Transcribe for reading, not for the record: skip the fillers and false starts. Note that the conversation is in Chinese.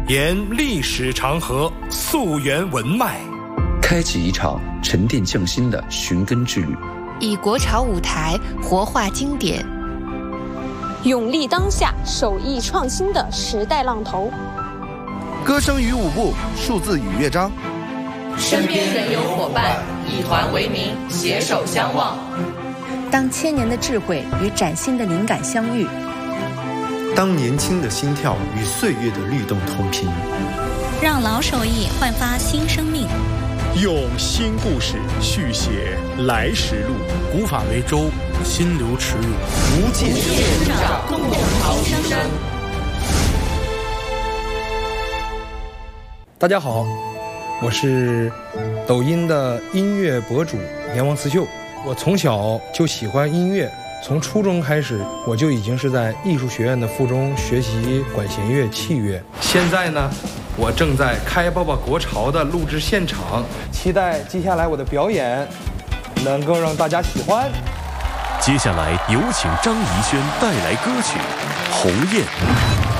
沿历史长河，溯源文脉， 开启一场沉淀匠心的寻根之旅， 以国潮舞台活化经典， 勇立当下手艺创新的时代浪头。 歌声与舞步，数字与乐章， 身边人有伙伴，以团为名，携手相望。 当千年的智慧与崭新的灵感相遇， 当年轻的心跳与岁月的律动同频， 让老手艺焕发新生命， 用新故事续写来时路。 古法为舟，心流驰涌， 无界成长，共好提升。 大家好，我是抖音的音乐博主阎王刺绣。我从小就喜欢音乐，从初中开始我就已经是在艺术学院的附中学习管弦乐、器乐。现在呢，我正在开爸爸国潮的录制现场，期待接下来我的表演能够让大家喜欢。 接下来有请张怡萱带来歌曲《鸿雁》。